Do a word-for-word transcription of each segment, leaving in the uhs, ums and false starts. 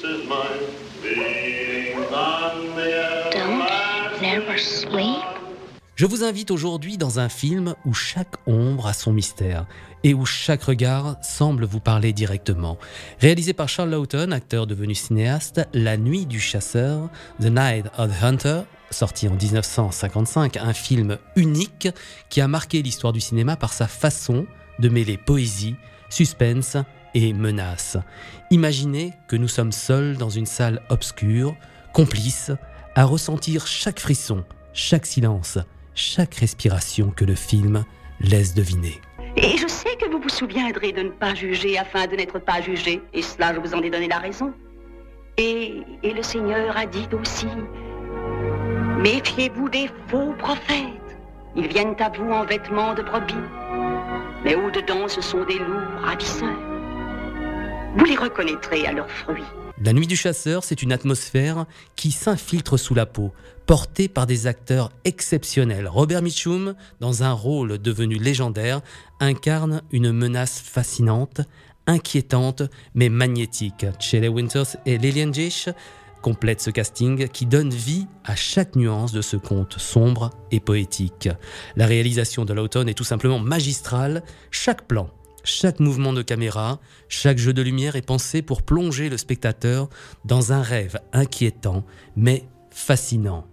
Don't never sleep. Je vous invite aujourd'hui dans un film où chaque ombre a son mystère et où chaque regard semble vous parler directement. Réalisé par Charles Laughton, acteur devenu cinéaste, La Nuit du Chasseur, The Night of the Hunter, sorti en dix-neuf cent cinquante-cinq, un film unique qui a marqué l'histoire du cinéma par sa façon de mêler poésie, suspense et menace. Imaginez que nous sommes seuls dans une salle obscure, complices, à ressentir chaque frisson, chaque silence, chaque respiration que le film laisse deviner. Et je sais que vous vous souviendrez de ne pas juger afin de n'être pas jugé, et cela je vous en ai donné la raison. Et, et le Seigneur a dit aussi, méfiez-vous des faux prophètes, ils viennent à vous en vêtements de brebis, mais au-dedans ce sont des loups ravisseurs. Vous les reconnaîtrez à leurs fruits. La Nuit du Chasseur, c'est une atmosphère qui s'infiltre sous la peau, portée par des acteurs exceptionnels. Robert Mitchum, dans un rôle devenu légendaire, incarne une menace fascinante, inquiétante, mais magnétique. Shelley Winters et Lillian Gish complètent ce casting qui donne vie à chaque nuance de ce conte sombre et poétique. La réalisation de Laughton est tout simplement magistrale. Chaque plan, chaque mouvement de caméra, chaque jeu de lumière est pensé pour plonger le spectateur dans un rêve inquiétant, mais fascinant.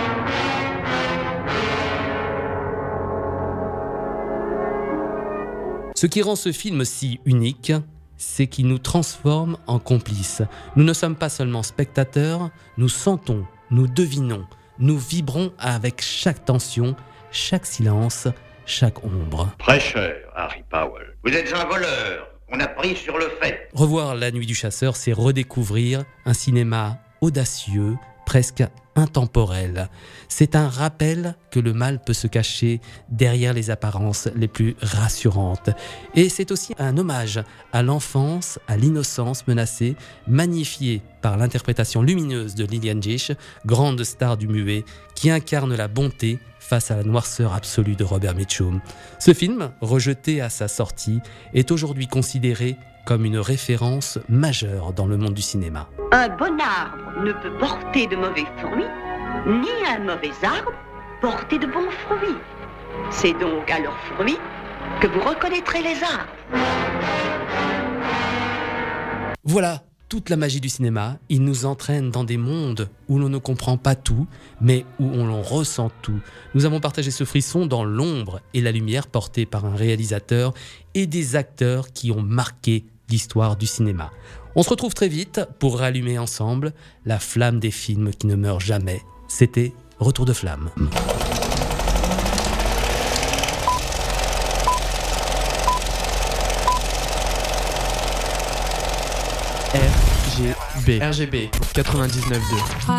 Ce qui rend ce film si unique, c'est qu'il nous transforme en complices. Nous ne sommes pas seulement spectateurs, nous sentons, nous devinons, nous vibrons avec chaque tension, chaque silence, chaque ombre. Très cher, Harry Powell. Vous êtes un voleur, on a pris sur le fait. Revoir La Nuit du Chasseur, c'est redécouvrir un cinéma audacieux, presque intemporel. C'est un rappel que le mal peut se cacher derrière les apparences les plus rassurantes. Et c'est aussi un hommage à l'enfance, à l'innocence menacée, magnifiée par l'interprétation lumineuse de Lillian Gish, grande star du muet, qui incarne la bonté face à la noirceur absolue de Robert Mitchum. Ce film, rejeté à sa sortie, est aujourd'hui considéré comme une référence majeure dans le monde du cinéma. Un bon arbre ne peut porter de mauvais fruits, ni un mauvais arbre porter de bons fruits. C'est donc à leurs fruits que vous reconnaîtrez les arbres. Voilà toute la magie du cinéma. Il nous entraîne dans des mondes où l'on ne comprend pas tout, mais où on l'on ressent tout. Nous avons partagé ce frisson dans l'ombre et la lumière portée par un réalisateur et des acteurs qui ont marqué l'histoire du cinéma. On se retrouve très vite pour rallumer ensemble la flamme des films qui ne meurent jamais. C'était Retour de flamme. R G B R G B quatre-vingt-dix-neuf deux.